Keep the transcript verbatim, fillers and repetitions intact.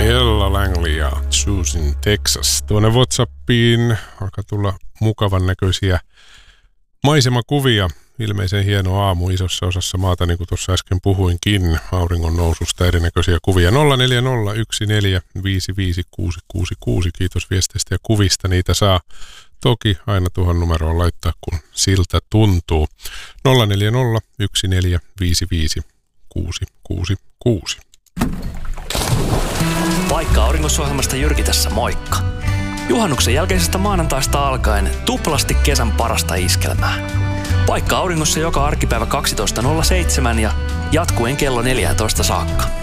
Ella Langley ja Choosing Texas. Tuonne WhatsAppiin alkaa tulla mukavan näköisiä maisemakuvia. Ilmeisen hieno aamu isossa osassa maata, niin kuin tuossa äsken puhuinkin, auringon noususta erinäköisiä kuvia. nolla neljä nolla yksi neljä viisi viisi kuusi kuusi kuusi. Kiitos viesteistä ja kuvista. Niitä saa toki aina tuohon numeroon laittaa, kun siltä tuntuu. nolla neljä nolla yksi neljä viisi viisi kuusi kuusi kuusi. Paikka auringossa-ohjelmasta Jyrki tässä, moikka. Juhannuksen jälkeisestä maanantaista alkaen tuplasti kesän parasta iskelmää. Paikka auringossa joka arkipäivä kaksitoista nolla seitsemän ja jatkuen kello neljätoista saakka.